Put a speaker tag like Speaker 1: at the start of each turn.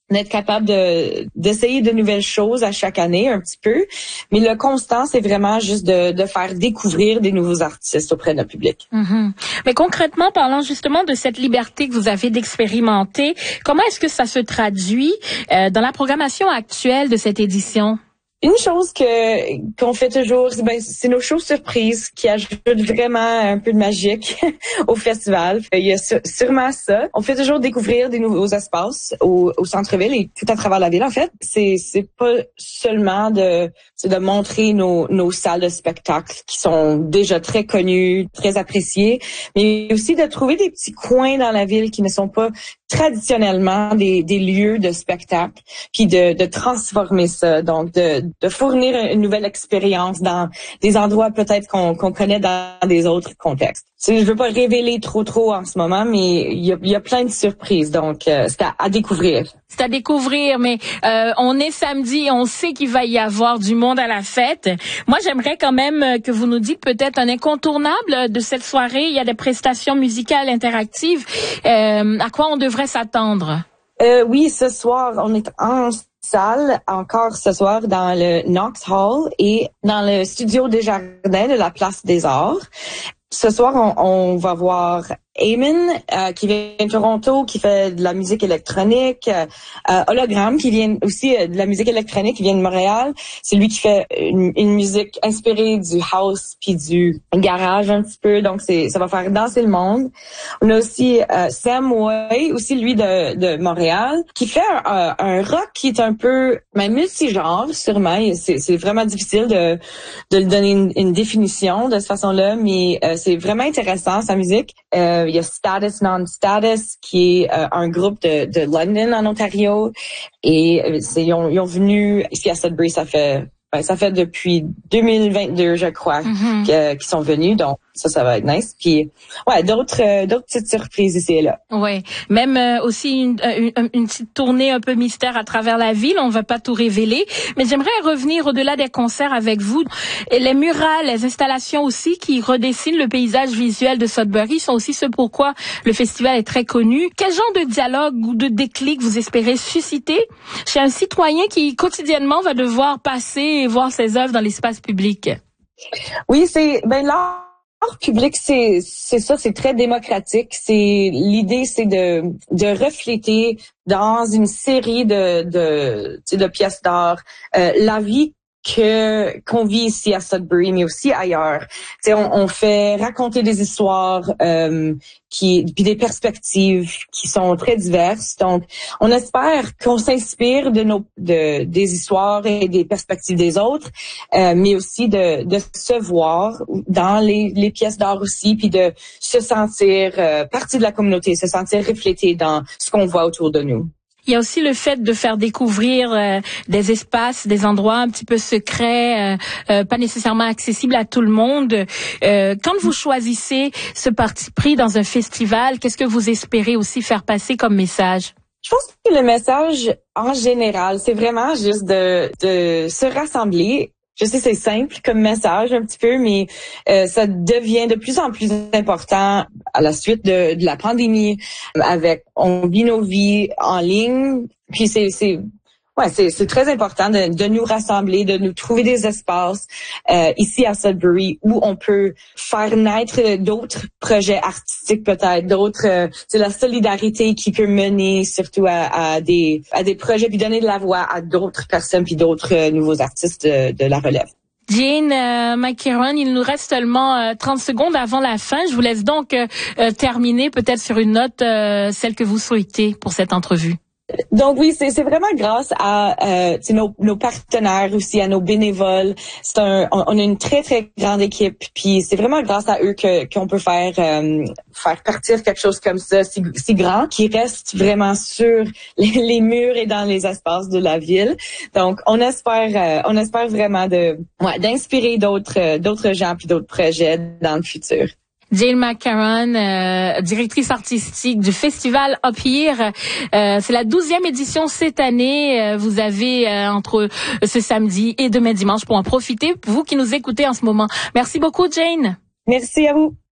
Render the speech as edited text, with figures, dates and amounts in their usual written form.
Speaker 1: d'être capable d'essayer de nouvelles choses à chaque année un petit peu. Mais le constant, c'est vraiment juste de faire découvrir des nouveaux artistes auprès de notre public.
Speaker 2: Mm-hmm. Mais concrètement, parlant justement de cette liberté que vous avez d'expérimenter, comment est-ce que ça se traduit dans la programmation actuelle de cette édition?
Speaker 1: Une chose qu'on fait toujours, c'est nos shows surprises qui ajoutent vraiment un peu de magique au festival. Il y a sûrement ça. On fait toujours découvrir des nouveaux espaces au centre-ville et tout à travers la ville, en fait. C'est pas seulement de montrer nos salles de spectacle qui sont déjà très connues, très appréciées, mais aussi de trouver des petits coins dans la ville qui ne sont pas traditionnellement des lieux de spectacle, puis de transformer ça, donc de fournir une nouvelle expérience dans des endroits peut-être qu'on connaît dans des autres contextes. Je veux pas révéler trop en ce moment, mais il y a plein de surprises, donc c'est à découvrir.
Speaker 2: C'est à découvrir, mais on est samedi, on sait qu'il va y avoir du monde à la fête. Moi, j'aimerais quand même que vous nous dites peut-être un incontournable de cette soirée. Il y a des prestations musicales interactives. À quoi on devrait s'attendre?
Speaker 1: Oui, ce soir, on est en salle encore ce soir dans le Knox Hall et dans le studio des Jardins de la Place des Arts. Ce soir, on va voir Eamon, qui vient de Toronto, qui fait de la musique électronique. Hologram, qui vient aussi de la musique électronique, qui vient de Montréal. C'est lui qui fait une musique inspirée du house puis du garage un petit peu. Donc, ça va faire danser le monde. On a aussi Sam Way, aussi lui de Montréal, qui fait un rock qui est un peu multigenre, sûrement. C'est vraiment difficile de le donner une définition de cette façon-là, mais c'est vraiment intéressant, sa musique. Il y a Status Non-Status, qui est un groupe de London, en Ontario. Et ils ont venu ici à Sudbury, ça fait depuis 2022, je crois, qu'ils sont venus. Donc, ça va être nice. Puis, ouais, d'autres petites surprises ici et là.
Speaker 2: Ouais, même aussi une petite tournée un peu mystère à travers la ville. On va pas tout révéler, mais j'aimerais revenir au-delà des concerts avec vous. Et les murales, les installations aussi qui redessinent le paysage visuel de Sudbury sont aussi ce pourquoi le festival est très connu. Quel genre de dialogue ou de déclic vous espérez susciter chez un citoyen qui quotidiennement va devoir passer et voir ses œuvres dans l'espace public?
Speaker 1: Oui, l'art public, c'est ça, c'est très démocratique. L'idée, c'est de refléter dans une série de pièces d'art la vie qu'on vit ici à Sudbury, mais aussi ailleurs. On fait raconter des histoires puis des perspectives qui sont très diverses. Donc, on espère qu'on s'inspire des histoires et des perspectives des autres, mais aussi de se voir dans les pièces d'art aussi, puis de se sentir partie de la communauté, se sentir reflété dans ce qu'on voit autour de nous.
Speaker 2: Il y a aussi le fait de faire découvrir des espaces, des endroits un petit peu secrets, pas nécessairement accessibles à tout le monde. Quand vous choisissez ce parti pris dans un festival, qu'est-ce que vous espérez aussi faire passer comme message?
Speaker 1: Je pense que le message, en général, c'est vraiment juste de se rassembler. Je sais, c'est simple comme message un petit peu, mais ça devient de plus en plus important à la suite de la pandémie. On vit nos vies en ligne, puis c'est très important de nous rassembler, de nous trouver des espaces ici à Sudbury où on peut faire naître d'autres projets artistiques peut-être, c'est la solidarité qui peut mener surtout à des projets puis donner de la voix à d'autres personnes puis d'autres nouveaux artistes de la relève.
Speaker 2: Jane McKerron, il nous reste seulement 30 secondes avant la fin. Je vous laisse donc terminer peut-être sur une note, celle que vous souhaitez pour cette entrevue.
Speaker 1: Donc oui, c'est vraiment grâce à nos partenaires aussi, à nos bénévoles. On a une très très grande équipe, puis c'est vraiment grâce à eux qu'on peut faire partir quelque chose comme ça, si grand, qui reste vraiment sur les murs et dans les espaces de la ville. Donc on espère vraiment d'inspirer d'autres gens puis d'autres projets dans le futur.
Speaker 2: Jane McKerron, directrice artistique du festival Up Here. C'est la 12e édition cette année. Vous avez entre ce samedi et demain dimanche pour en profiter, vous qui nous écoutez en ce moment. Merci beaucoup, Jane.
Speaker 1: Merci à vous.